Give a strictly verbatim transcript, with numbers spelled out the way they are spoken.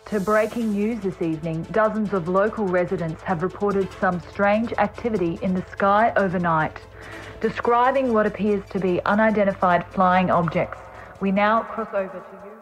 To breaking news this evening, dozens of local residents have reported some strange activity in the sky overnight. Describing what appears to be unidentified flying objects, we now cross over to you.